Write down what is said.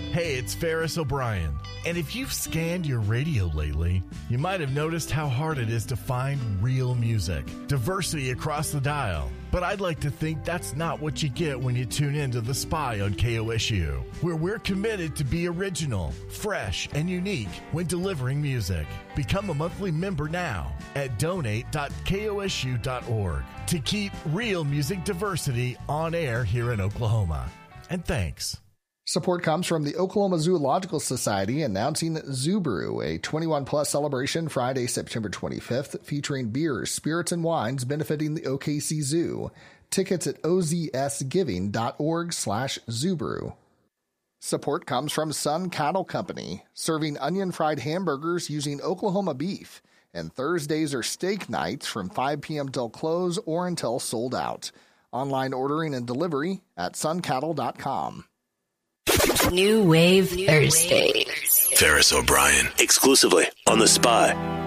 Hey, it's Ferris O'Brien. And if you've scanned your radio lately, you might have noticed how hard it is to find real music. Diversity across the dial. But I'd like to think that's not what you get when you tune into The Spy on KOSU, where we're committed to be original, fresh, and unique when delivering music. Become a monthly member now at donate.kosu.org to keep real music diversity on air here in Oklahoma. And thanks. Support comes from the Oklahoma Zoological Society announcing Zoo Brew, a 21-plus celebration Friday, September 25th, featuring beers, spirits, and wines benefiting the OKC Zoo. Tickets at ozsgiving.org/zoobrew. Support comes from Sun Cattle Company, serving onion-fried hamburgers using Oklahoma beef. And Thursdays are steak nights from 5 p.m. till close or until sold out. Online ordering and delivery at suncattle.com. New Wave Thursday. Ferris O'Brien, exclusively on The Spy.